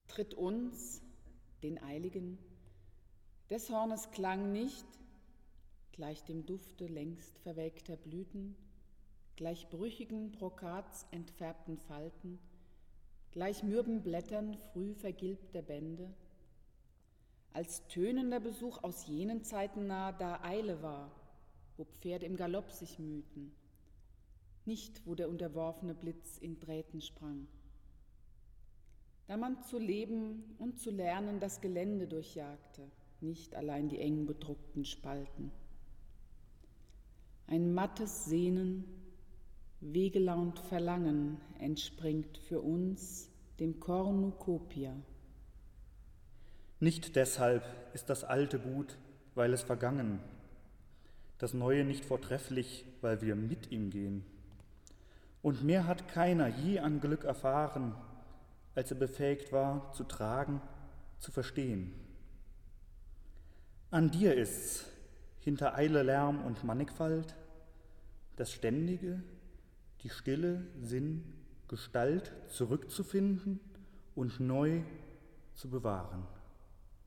Tritt uns, den Eiligen, des Hornes Klang nicht, gleich dem Dufte längst verwelkter Blüten, gleich brüchigen Brokats entfärbten Falten, gleich mürben Blättern früh vergilbter Bände, als tönender Besuch aus jenen Zeiten nah, da Eile war, wo Pferde im Galopp sich mühten, nicht wo der unterworfene Blitz in Drähten sprang. Da man zu leben und zu lernen das Gelände durchjagte, nicht allein die eng bedruckten Spalten. Ein mattes Sehnen, wehgelaunt Verlangen entspringt für uns dem Cornucopia. Nicht deshalb ist das Alte gut, weil es vergangen, das Neue nicht vortrefflich, weil wir mit ihm gehen. Und mehr hat keiner je an Glück erfahren, als er befähigt war, zu tragen, zu verstehen. An dir ist's, hinter Eile, Lärm und Mannigfalt, das Ständige, die Stille, Sinn, Gestalt zurückzufinden und neu zu bewahren.